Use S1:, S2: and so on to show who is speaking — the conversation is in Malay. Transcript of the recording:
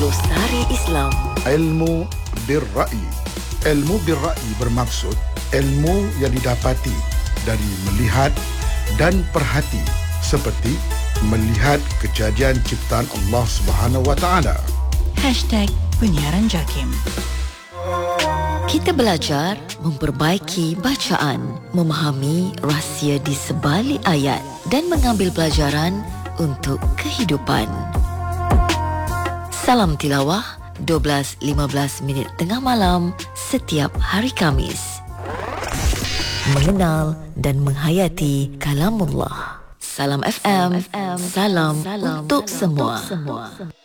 S1: Glosari Islam.
S2: Ilmu birra'i. Ilmu birra'i bermaksud ilmu yang didapati dari melihat dan perhati, seperti melihat kejadian ciptaan Allah Subhanahu Wa Taala.
S3: #Penyiaran JAKIM.
S1: Kita belajar memperbaiki bacaan, memahami rahsia di sebalik ayat dan mengambil pelajaran untuk kehidupan. Salam tilawah 12.15 minit tengah malam setiap hari Khamis. Mengenal dan menghayati kalamullah. Salam FM, salam untuk semua.